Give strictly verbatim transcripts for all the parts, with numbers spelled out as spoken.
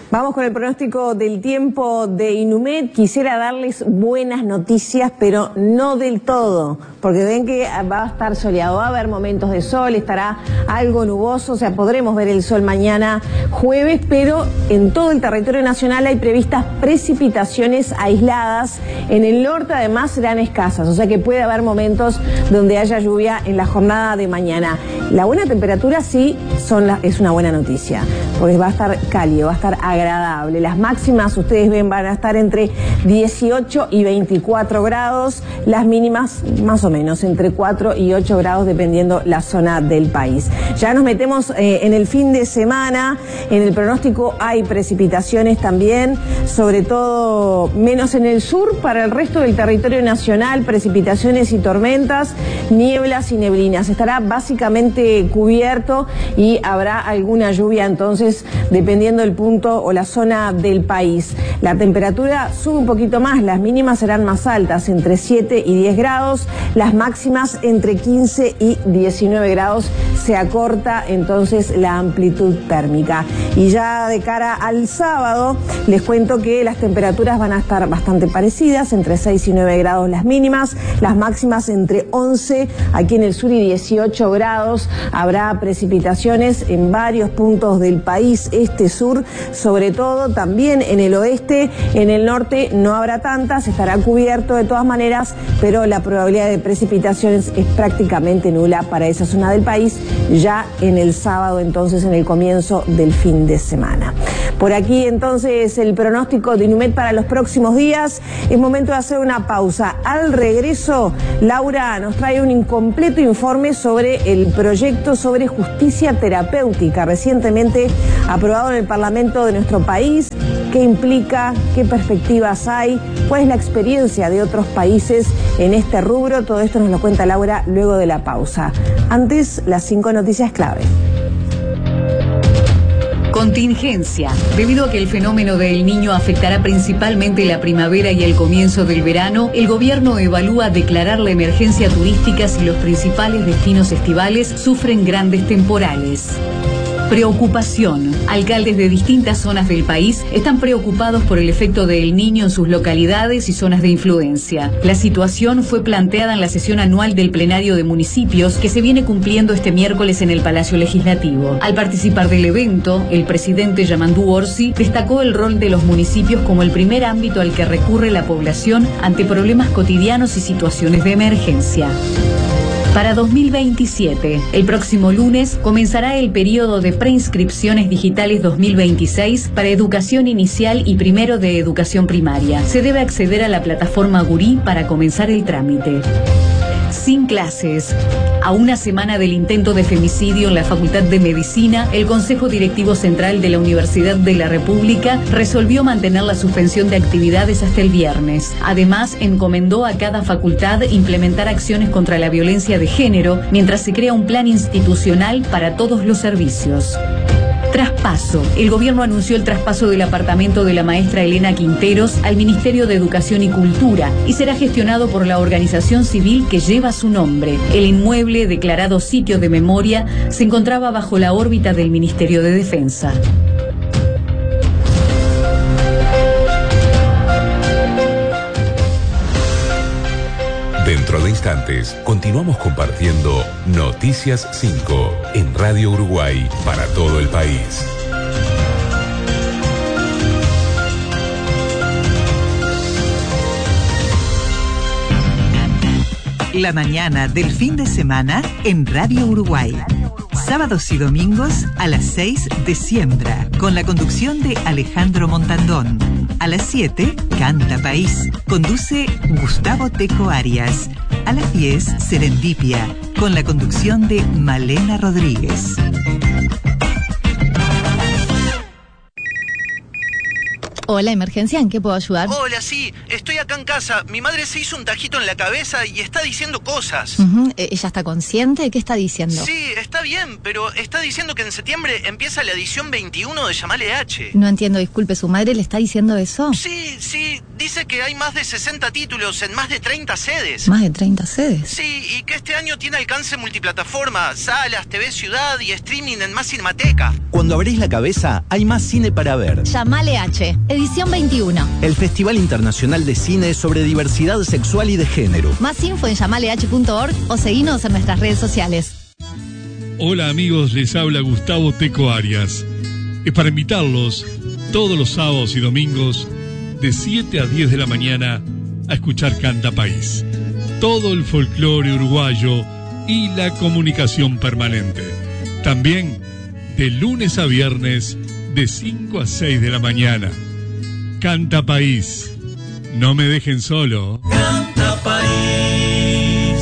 Vamos con el pronóstico del tiempo de Inumet. Quisiera darles buenas noticias, pero no del todo, porque ven que va a estar soleado, va a haber momentos de sol, estará algo nuboso, o sea, podremos ver el sol mañana jueves, pero en todo el territorio nacional hay previstas precipitaciones aisladas. En el norte además serán escasas, o sea que puede haber momentos donde haya lluvia en la jornada de mañana. La buena temperatura sí son la, es una buena noticia, porque va a estar cálido, va a estar agradable. Las máximas, ustedes ven, van a estar entre dieciocho y veinticuatro grados, las mínimas más o menos entre cuatro y ocho grados dependiendo la zona del país. Ya nos metemos eh, en el fin de semana. En el pronóstico hay precipitaciones también, sobre todo menos en el sur. Para el resto del territorio nacional, precipitaciones y tormentas, nieblas y neblinas. Estará básicamente cubierto y habrá alguna lluvia entonces dependiendo del punto o la zona del país. La temperatura sube un poquito más, las mínimas serán más altas, entre siete y diez grados, las máximas entre quince y diecinueve grados. Se acorta entonces la amplitud térmica. Y ya de cara al sábado, les cuento que las temperaturas van a estar bastante parecidas, entre seis y nueve grados las mínimas, las máximas entre once aquí en el sur y dieciocho grados. Habrá precipitaciones en varios puntos del país, este, sur, sobre todo también en el oeste. En el norte no habrá tantas, estará cubierto de todas maneras, pero la probabilidad de precipitaciones es prácticamente nula para esa zona del país, ya en el sábado, entonces en el comienzo del fin de semana. Por aquí entonces el pronóstico de Inumet para los próximos días. Es momento de hacer una pausa. Al regreso, Laura nos trae un incompleto informe sobre el proyecto sobre justicia terapéutica recientemente aprobado en el Parlamento de nuestro país. ¿Qué implica? ¿Qué perspectivas hay? ¿Cuál es la experiencia de otros países en este rubro? Todo esto nos lo cuenta Laura luego de la pausa. Antes, las cinco noticias clave. Contingencia. Debido a que el fenómeno del Niño afectará principalmente la primavera y el comienzo del verano, el gobierno evalúa declarar la emergencia turística si los principales destinos estivales sufren grandes temporales. Preocupación. Alcaldes de distintas zonas del país están preocupados por el efecto del Niño en sus localidades y zonas de influencia. La situación fue planteada en la sesión anual del Plenario de Municipios que se viene cumpliendo este miércoles en el Palacio Legislativo. Al participar del evento, el presidente Yamandu Orsi destacó el rol de los municipios como el primer ámbito al que recurre la población ante problemas cotidianos y situaciones de emergencia. Para dos mil veintisiete, el próximo lunes, comenzará el periodo de preinscripciones digitales dos mil veintiséis para educación inicial y primero de educación primaria. Se debe acceder a la plataforma Gurí para comenzar el trámite. Sin clases. A una semana del intento de femicidio en la Facultad de Medicina, el Consejo Directivo Central de la Universidad de la República resolvió mantener la suspensión de actividades hasta el viernes. Además, encomendó a cada facultad implementar acciones contra la violencia de género, mientras se crea un plan institucional para todos los servicios. Traspaso. El gobierno anunció el traspaso del apartamento de la maestra Elena Quinteros al Ministerio de Educación y Cultura y será gestionado por la organización civil que lleva su nombre. El inmueble, declarado sitio de memoria, se encontraba bajo la órbita del Ministerio de Defensa. Dentro de instantes, continuamos compartiendo Noticias cinco en Radio Uruguay para todo el país. La mañana del fin de semana en Radio Uruguay. Sábados y domingos a las seis de Siembra, con la conducción de Alejandro Montandón. A las siete, Canta País. Conduce Gustavo Teco Arias. A las diez, Serendipia, con la conducción de Malena Rodríguez. Hola, emergencia, ¿en qué puedo ayudar? Hola, sí, estoy acá en casa. Mi madre se hizo un tajito en la cabeza y está diciendo cosas. Uh-huh. ¿Ella está consciente? ¿Qué está diciendo? Sí, está bien, pero está diciendo que en septiembre empieza la edición veintiuno de Llamale H. No entiendo, disculpe, ¿su madre le está diciendo eso? Sí, sí, dice que hay más de sesenta títulos en más de treinta sedes. ¿Más de treinta sedes? Sí, y que este año tiene alcance multiplataforma, salas, T V Ciudad y streaming en Más Cinemateca. Cuando abrís la cabeza, hay más cine para ver. Llamale H, edición veintiuno. El Festival Internacional de Cine sobre Diversidad Sexual y de Género. Más info en llamale h punto org o seguinos en nuestras redes sociales. Hola amigos, les habla Gustavo Teco Arias. Es para invitarlos todos los sábados y domingos de siete a diez de la mañana a escuchar Canta País. Todo el folclore uruguayo y la comunicación permanente. También de lunes a viernes de cinco a seis de la mañana. Canta País. No me dejen solo. Canta País.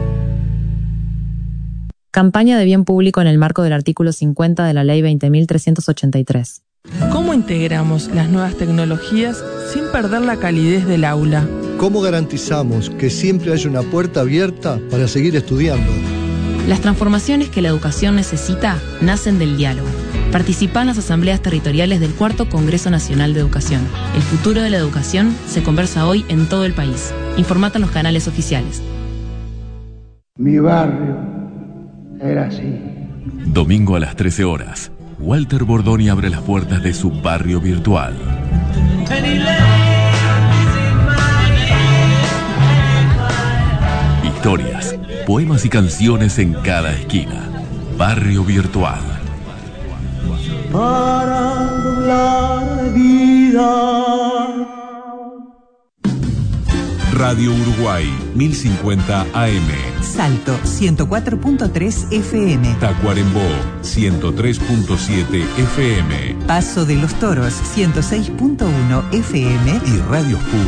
Campaña de bien público en el marco del artículo cincuenta de la Ley veinte mil trescientos ochenta y tres. ¿Cómo integramos las nuevas tecnologías sin perder la calidez del aula? ¿Cómo garantizamos que siempre haya una puerta abierta para seguir estudiando? Las transformaciones que la educación necesita nacen del diálogo. Participa en las asambleas territoriales del Cuarto Congreso Nacional de Educación. El futuro de la educación se conversa hoy en todo el país. Informate en los canales oficiales. Mi barrio era así. Domingo a las trece horas, Walter Bordoni abre las puertas de su barrio virtual. Historias, poemas y canciones en cada esquina. Barrio Virtual. Para la vida. Radio Uruguay, mil cincuenta A M. Salto, ciento cuatro punto tres F M. Tacuarembó, ciento tres punto siete F M. Paso de los Toros, ciento seis punto uno F M. Y radios públicas.